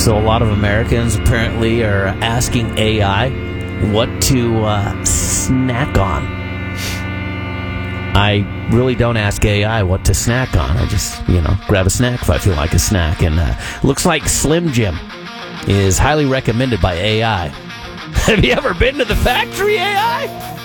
So a lot of Americans apparently are asking AI what to snack on. I really don't ask AI what to snack on. I just, grab a snack if I feel like a snack. And looks like Slim Jim is highly recommended by AI. Have you ever been to the factory, AI?